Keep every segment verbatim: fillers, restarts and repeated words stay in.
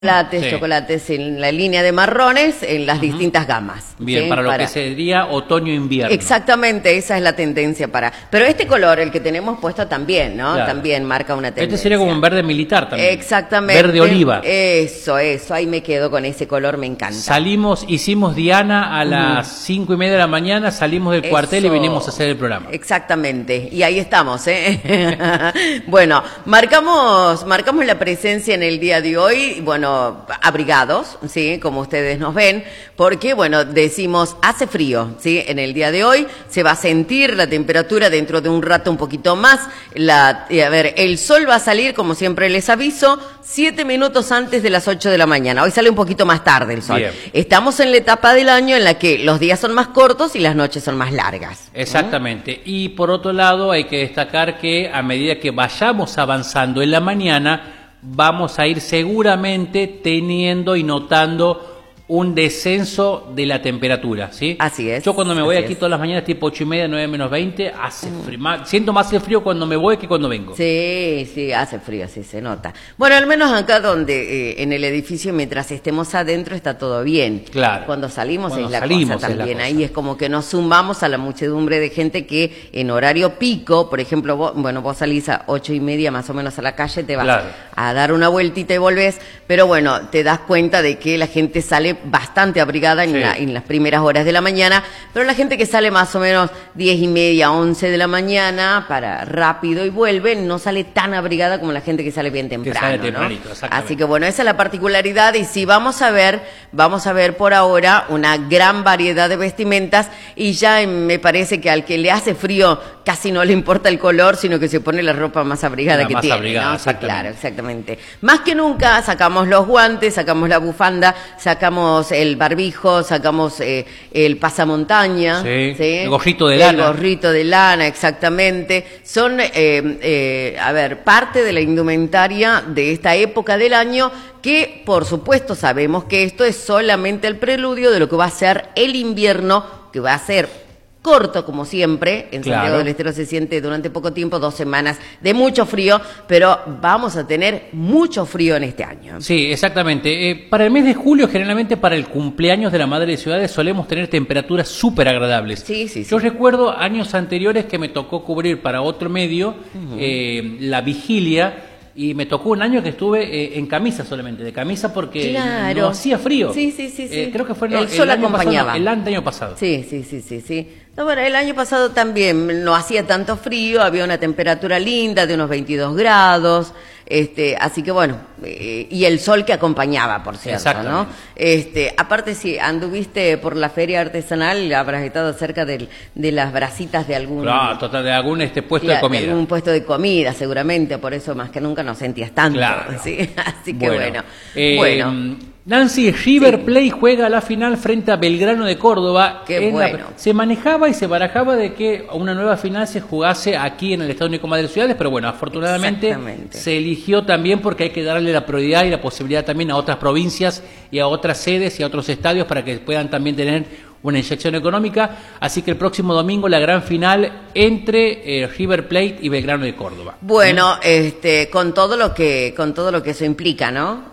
Chocolates, Sí. chocolates en la línea de marrones, en las Ujú. distintas gamas. Bien, ¿sí? para lo Para- que sería otoño-invierno. Exactamente, esa es la tendencia para... Pero este color, el que tenemos puesto también, ¿no? Claro. También marca una tendencia. Este sería como un verde militar también. Exactamente. Verde oliva. Eso, eso, ahí me quedo con ese color, me encanta. Salimos, hicimos Diana a las cinco y media de la mañana, salimos del cuartel y Eso. vinimos a hacer el programa. Exactamente, y ahí estamos, ¿eh? Bueno, marcamos, marcamos la presencia en el día de hoy, bueno, abrigados, ¿sí? Como ustedes nos ven, porque, bueno, decimos, hace frío, ¿sí? En el día de hoy se va a sentir la temperatura dentro de un rato un poquito más, la, y a ver, el sol va a salir, como siempre les aviso, siete minutos antes de las ocho de la mañana, hoy sale un poquito más tarde el sol. Bien. Estamos en la etapa del año en la que los días son más cortos y las noches son más largas. Exactamente. Y por otro lado, hay que destacar que a medida que vayamos avanzando en la mañana, vamos a ir seguramente teniendo y notando un descenso de la temperatura, ¿sí? Así es, Yo cuando me voy así aquí es. todas las mañanas, tipo ocho y media, nueve menos veinte, hace frío, más- siento más el frío cuando me voy que cuando vengo. Sí, sí, hace frío, sí se nota. Bueno, al menos acá donde, eh, en el edificio, mientras estemos adentro, está todo bien. Claro. Cuando salimos Cuando es la salimos cosa es la también. cosa. Ahí es como que nos sumamos a la muchedumbre de gente que en horario pico, por ejemplo, vos, bueno, vos salís a ocho y media más o menos a la calle, te vas Claro. a dar una vueltita y volvés, pero bueno, te das cuenta de que la gente sale bastante abrigada en, Sí. la- en las primeras horas de la mañana, pero la gente que sale más o menos diez y media, once de la mañana para rápido y vuelve, no sale tan abrigada como la gente que sale bien temprano, sale ¿no? tempranito, exactamente. Así que bueno, esa es la particularidad y sí vamos a ver, vamos a ver por ahora una gran variedad de vestimentas y ya eh, me parece que al que le hace frío casi no le importa el color, sino que se pone la ropa más abrigada La que más tiene, abrigada, ¿no? Sí, exactamente. claro, exactamente. Más que nunca sacamos los guantes, sacamos la bufanda, sacamos el barbijo, sacamos eh, el pasamontaña, Sí, el gorrito de lana. El gorrito de lana, exactamente. Son, eh, eh, a ver, parte de la indumentaria de esta época del año que, por supuesto, sabemos que esto es solamente el preludio de lo que va a ser el invierno, que va a ser corto como siempre, en Claro. Santiago del Estero se siente durante poco tiempo, dos semanas de mucho frío, pero vamos a tener mucho frío en este año. Sí, exactamente. Eh, para el mes de julio, generalmente para el cumpleaños de la Madre de Ciudades, solemos tener temperaturas súper agradables. Sí, sí, Yo sí. recuerdo años anteriores que me tocó cubrir para otro medio eh, la vigilia y me tocó un año que estuve eh, en camisa solamente, de camisa porque Claro. no hacía frío. Sí, sí, sí, sí. Eh, creo que fue no, El sol año acompañaba. pasado, no, el año pasado. Sí, sí, sí, sí, sí. No, bueno, el año pasado también no hacía tanto frío, había una temperatura linda de unos veintidós grados, este, así que bueno, eh, y el sol que acompañaba, por cierto, ¿no? Exactamente. Este, aparte si anduviste por la feria artesanal, habrás estado cerca del, de las brasitas de algún... Claro, total, de algún este puesto Claro, de comida. algún puesto de comida, seguramente, por eso más que nunca nos sentías tanto. Claro. ¿sí? Así que bueno. eh, Bueno. Nancy, River Sí. Plate juega la final frente a Belgrano de Córdoba. Qué En la- bueno. se manejaba y se barajaba de que una nueva final se jugase aquí en el Estado Único Madre de Ciudades, pero bueno, afortunadamente Exactamente. se eligió también porque hay que darle la prioridad y la posibilidad también a otras provincias y a otras sedes y a otros estadios para que puedan también tener una inyección económica. Así que el próximo domingo la gran final entre eh, River Plate y Belgrano de Córdoba. Bueno, este, con todo lo que, con todo lo que eso implica, ¿no?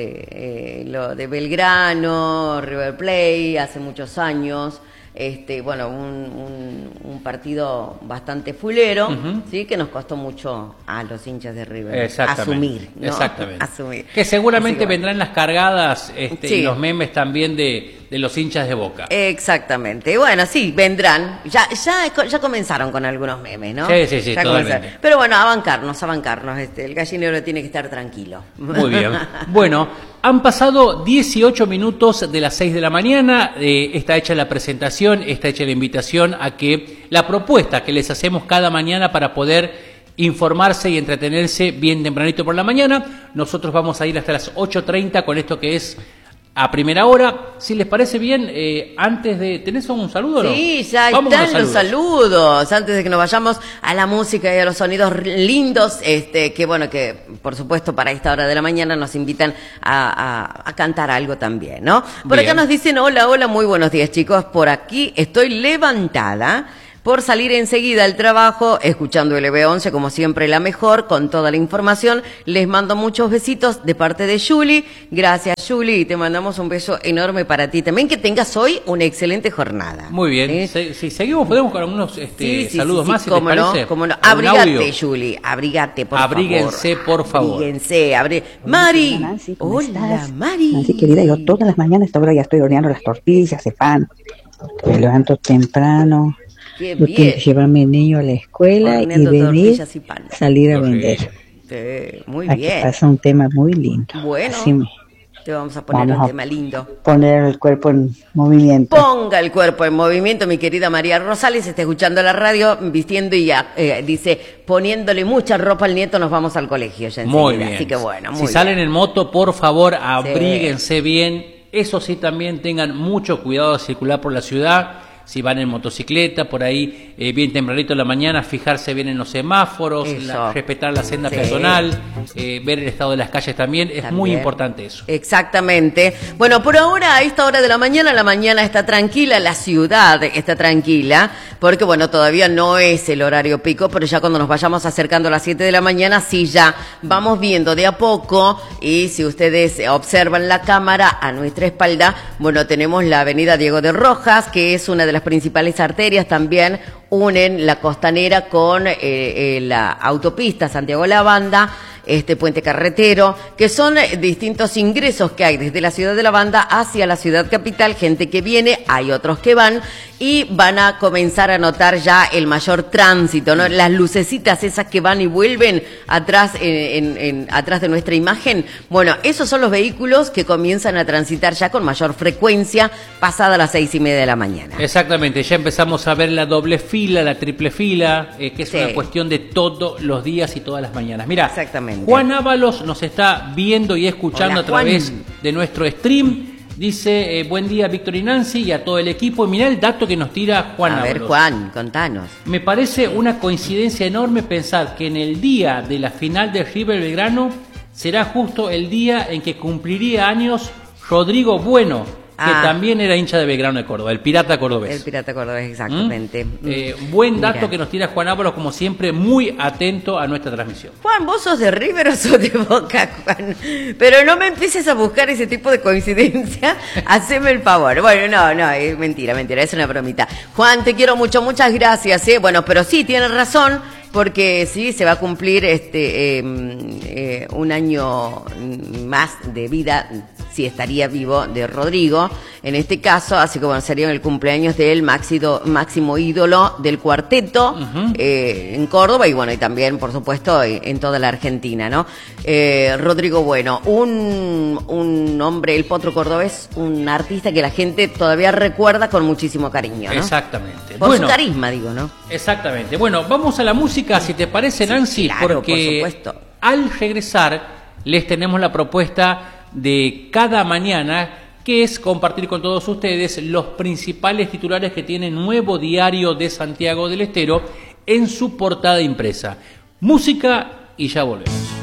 Este, eh, lo de Belgrano, River Plate, hace muchos años, este, bueno, un, un, un partido bastante fulero, Ujú. sí, que nos costó mucho a los hinchas de River Exactamente. asumir, ¿no? Exactamente. Asumir. Que seguramente Así que bueno. vendrán las cargadas este, Sí. y los memes también de, de los hinchas de Boca. Exactamente. Bueno, sí, vendrán. Ya, ya, ya comenzaron con algunos memes, ¿no? Sí, sí, sí, Ya totalmente. comenzaron. Pero bueno, a bancarnos, a bancarnos. Este, el gallinero tiene que estar tranquilo. Muy bien. Bueno, han pasado dieciocho minutos de las seis de la mañana. Eh, está hecha la presentación, está hecha la invitación a que la propuesta que les hacemos cada mañana para poder informarse y entretenerse bien tempranito por la mañana. Nosotros vamos a ir hasta las ocho treinta con esto que es a primera hora. Si les parece bien, eh, antes de... ¿Tenés un saludo o no? Sí, ya Vamos con están los saludos. Antes de que nos vayamos a la música y a los sonidos lindos, este, que bueno, que por supuesto para esta hora de la mañana nos invitan a, a, a cantar algo también, ¿no? Por Bien. acá nos dicen, hola, hola, muy buenos días chicos, por aquí estoy levantada por salir enseguida al trabajo, escuchando L B once, como siempre, la mejor, con toda la información. Les mando muchos besitos de parte de Julie. Gracias, Julie, y te mandamos un beso enorme para ti también. Que tengas hoy una excelente jornada. Muy bien. ¿Eh? Si, si seguimos, podemos con algunos este, sí, sí, saludos sí, sí, más, si cómo te no, parece. Cómo no. Abrigate, Julie, abrigate, por Abríguense, favor. por favor. Abríguense, abrí... Mari. Nancy, Hola, estás? Mari. Nancy, querida, yo todas las mañanas a esta hora ya estoy horneando las tortillas de pan. Me levanto temprano. Qué yo bien. tengo que llevar a mi niño a la escuela Horneando y venir, y pan. salir a Correcto. vender. Sí, muy Aquí bien. pasa un tema muy lindo. Bueno. Así me- Te vamos a poner Vamos un a tema lindo. poner el cuerpo en movimiento. Ponga el cuerpo en movimiento, mi querida María Rosales, está escuchando la radio, vistiendo y ya, eh, dice, poniéndole mucha ropa al nieto, nos vamos al colegio ya enseguida. Muy bien. Así que bueno, muy si bien. salen en moto, por favor, abríguense bien. Eso sí, también tengan mucho cuidado de circular por la ciudad. Si van en motocicleta, por ahí eh, bien tempranito en la mañana, fijarse bien en los semáforos, la, respetar la senda Sí. peatonal, eh, ver el estado de las calles también. Es También. muy importante eso. Exactamente. Bueno, por ahora, a esta hora de la mañana, la mañana está tranquila, la ciudad está tranquila, porque bueno, todavía no es el horario pico, pero ya cuando nos vayamos acercando a las siete de la mañana, sí ya vamos viendo de a poco, y si ustedes observan la cámara a nuestra espalda, bueno, tenemos la avenida Diego de Rojas, que es una de las principales arterias, también unen la Costanera con eh, eh, la autopista Santiago La Banda, este puente carretero, que son eh, distintos ingresos que hay desde la ciudad de La Banda hacia la ciudad capital, gente que viene, hay otros que van, y van a comenzar a notar ya el mayor tránsito, ¿no? Las lucecitas esas que van y vuelven atrás, en, en, en, atrás de nuestra imagen, bueno, esos son los vehículos que comienzan a transitar ya con mayor frecuencia, pasada las seis y media de la mañana. Exactamente, ya empezamos a ver la doble fila, la triple fila, eh, que es Sí. una cuestión de todos los días y todas las mañanas. Mira, Exactamente. Juan Ábalos nos está viendo y escuchando Hola, a través Juan. de nuestro stream. Dice, eh, buen día Víctor y Nancy y a todo el equipo. Y mirá el dato que nos tira Juan A ver, Ábalos. Juan, contanos. Me parece una coincidencia enorme pensar que en el día de la final de River Belgrano será justo el día en que cumpliría años Rodrigo Bueno, que Ah. también era hincha de Belgrano de Córdoba, el pirata cordobés. El pirata cordobés, exactamente. ¿Mm? Eh, buen dato Mira. que nos tira Juan Ábalos, como siempre, muy atento a nuestra transmisión. Juan, ¿vos sos de River o sos de Boca, Juan? Pero no me empieces a buscar ese tipo de coincidencia. Haceme el favor. Bueno, no, no, es mentira, mentira, es una bromita. Juan, te quiero mucho, muchas gracias, ¿eh? Bueno, pero sí, tienes razón, porque sí, se va a cumplir este eh, eh, un año más de vida, si estaría vivo, de Rodrigo, en este caso, así que bueno, sería el cumpleaños del máximo, máximo ídolo del cuarteto, Ujú. eh, en Córdoba y bueno, y también, por supuesto, en, en toda la Argentina, ¿no? Eh, Rodrigo Bueno, un, un hombre, el potro cordobés, un artista que la gente todavía recuerda con muchísimo cariño, ¿no? Exactamente. Por Bueno, su carisma, digo, ¿no? exactamente. Bueno, vamos a la música, si te parece, Sí, Nancy, claro, porque por supuesto. al regresar les tenemos la propuesta de cada mañana, que es compartir con todos ustedes los principales titulares que tiene Nuevo Diario de Santiago del Estero en su portada impresa. Música y ya volvemos.